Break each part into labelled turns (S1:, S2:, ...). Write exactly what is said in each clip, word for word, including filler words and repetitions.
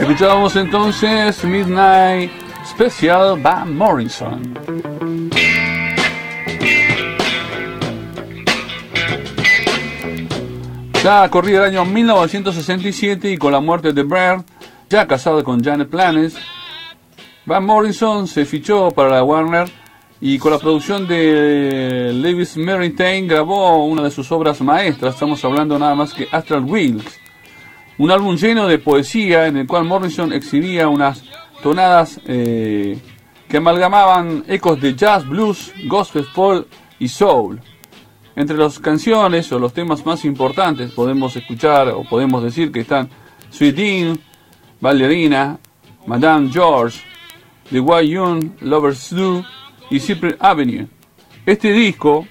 S1: Escuchábamos entonces Midnight Special Van Morrison. Ya corría el año mil novecientos sesenta y siete y con la muerte de Baird, ya casado con Janet Planes, Van Morrison se fichó para la Warner y con la producción de Lewis Meritain grabó una de sus obras maestras. Estamos hablando nada más que Astral Wheels, un álbum lleno de poesía en el cual Morrison exhibía unas tonadas eh, que amalgamaban ecos de jazz, blues, gospel, folk y soul. Entre las canciones o los temas más importantes podemos escuchar o podemos decir que están Sweet Dean, Ballerina, Madame George, The Why Young Lovers Do y Cypress Avenue. Este disco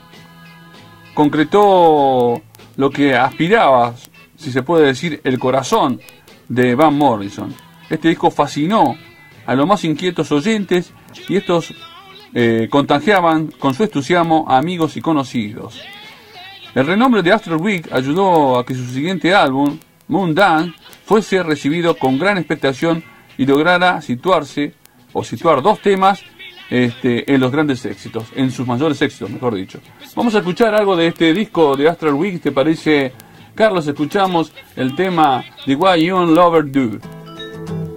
S1: concretó lo que aspiraba, si se puede decir, el corazón de Van Morrison. Este disco fascinó a los más inquietos oyentes y estos eh, contagiaban con su entusiasmo a amigos y conocidos. El renombre de Astral Week ayudó a que su siguiente álbum, Moon Dance, fuese recibido con gran expectación y lograra situarse, o situar dos temas este, en los grandes éxitos, en sus mayores éxitos, mejor dicho. Vamos a escuchar algo de este disco de Astral Week, ¿te parece, Carlos? Escuchamos el tema The Why Young Lovers Do.